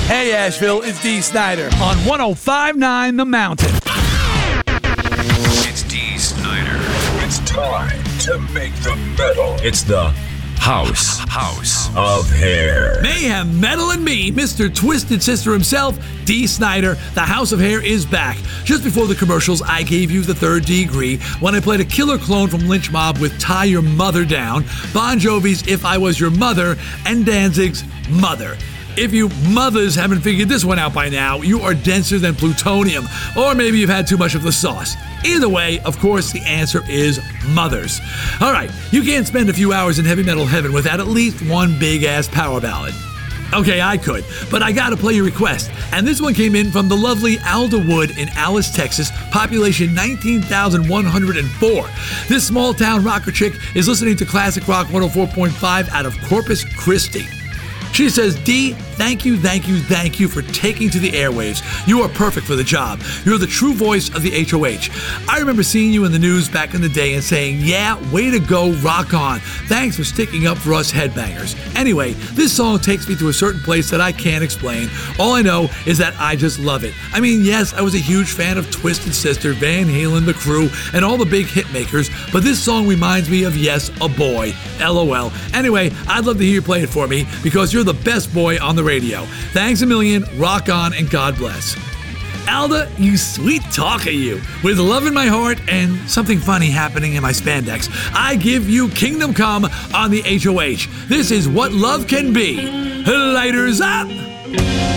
Hey, Asheville, it's Dee Snider on 105.9 The Mountain. It's Dee Snider. It's time to make the metal. It's the House of Hair. Mayhem, Metal, and me, Mr. Twisted Sister himself, Dee Snider. The House of Hair is back. Just before the commercials, I gave you the third degree when I played a killer clone from Lynch Mob with Tie Your Mother Down, Bon Jovi's If I Was Your Mother, and Danzig's Mother. If you mothers haven't figured this one out by now, you are denser than plutonium, or maybe you've had too much of the sauce. Either way, of course, the answer is mothers. All right, you can't spend a few hours in heavy metal heaven without at least one big-ass power ballad. Okay, I could, but I gotta play your request. And this one came in from the lovely Alda Wood in Alice, Texas, population 19,104. This small-town rocker chick is listening to Classic Rock 104.5 out of Corpus Christi. She says, Dee, thank you for taking to the airwaves. You are perfect for the job. You're the true voice of the HOH. I remember seeing you in the news back in the day and saying, yeah, way to go, rock on. Thanks for sticking up for us headbangers. Anyway, this song takes me to a certain place that I can't explain. All I know is that I just love it. I mean, yes, I was a huge fan of Twisted Sister, Van Halen, The Crew, and all the big hit makers, but this song reminds me of Yes, a Boy. LOL. Anyway, I'd love to hear you play it for me because you're the best boy on the radio. Thanks a million, rock on, and God bless. Alda, you sweet talker, you. With love in my heart and something funny happening in my spandex, I give you Kingdom Come on the HOH. This is What Love Can Be. Lighters up!